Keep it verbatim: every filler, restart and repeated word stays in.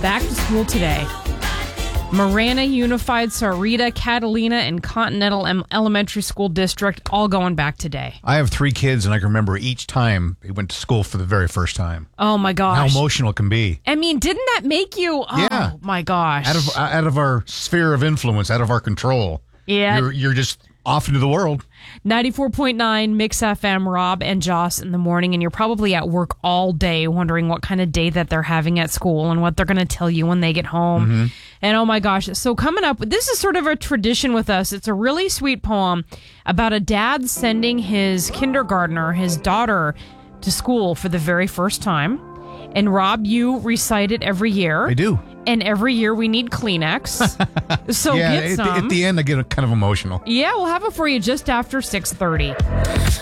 back to school today. Marana Unified, Sarita, Catalina, and Continental M- Elementary School District all going back today. I have three kids, and I can remember each time they went to school for the very first time. Oh, my gosh. How emotional it can be. I mean, didn't that make you... Oh, yeah. my gosh. Out of out of our sphere of influence, out of our control. Yeah. You're, you're just off into the world. ninety-four point nine Mix F M, Rob and Joss in the morning, and you're probably at work all day wondering what kind of day that they're having at school and what they're going to tell you when they get home. Mm-hmm. And oh my gosh, so coming up, this is sort of a tradition with us. It's a really sweet poem about a dad sending his kindergartner, his daughter, to school for the very first time. And Rob, you recite it every year. I do. And every year we need Kleenex. So yeah, get at some. The, at the end, I get kind of emotional. Yeah, we'll have it for you just after six thirty.